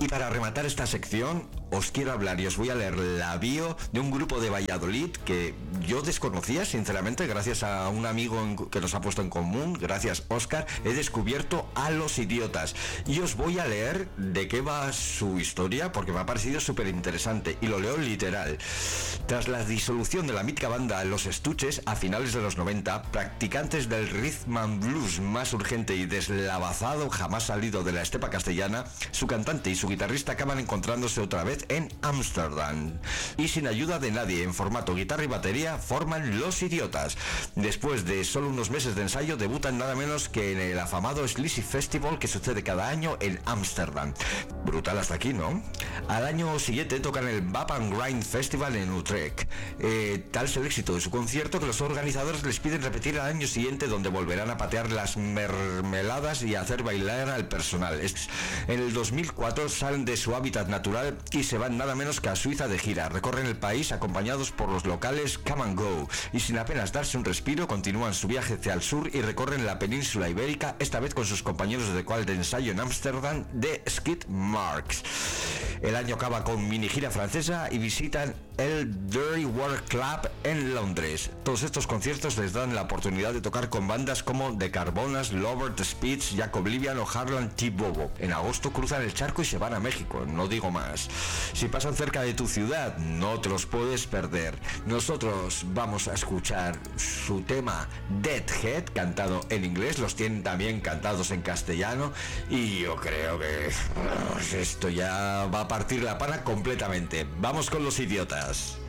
Y para rematar esta sección, os quiero hablar y os voy a leer la bio de un grupo de Valladolid que yo desconocía, sinceramente, gracias a un amigo que nos ha puesto en común, gracias Óscar, he descubierto a Los Idiotas. Y os voy a leer de qué va su historia, porque me ha parecido súper interesante, y lo leo literal. Tras la disolución de la mítica banda Los Estuches a finales de los 90, practicantes del rhythm and blues más urgente y deslavazado jamás salido de la estepa castellana, su cantante y su guitarrista acaban encontrándose otra vez en Ámsterdam. Y sin ayuda de nadie, en formato guitarra y batería, forman Los Idiotas. Después de solo unos meses de ensayo, debutan nada menos que en el afamado Sleazy Festival que sucede cada año en Ámsterdam. Brutal hasta aquí, ¿no? Al año siguiente tocan el Bap and Grind Festival en Utrecht. Tal es el éxito de su concierto que los organizadores les piden repetir al año siguiente, donde volverán a patear las mermeladas y a hacer bailar al personal. En el 2004 salen de su hábitat natural y se van nada menos que a Suiza de gira. Recorren el país acompañados por los locales Come and Go, y sin apenas darse un respiro continúan su viaje hacia el sur y recorren la península ibérica, esta vez con sus compañeros de cual de ensayo en Ámsterdam, de Skid Marks. El año acaba con mini gira francesa y visitan el Dirty Work Club en Londres. Todos estos conciertos les dan la oportunidad de tocar con bandas como The Carbonas, Lover, The Speeds, Jack Oblivion o Harlan T. Bobo. En agosto cruzan el charco y se van a México, no digo más. Si pasan cerca de tu ciudad, no te los puedes perder. Nosotros vamos a escuchar su tema Deadhead, cantado en inglés, los tienen también cantados en castellano, y yo creo que esto ya va a partir la pana completamente. Vamos con Los Idiotas.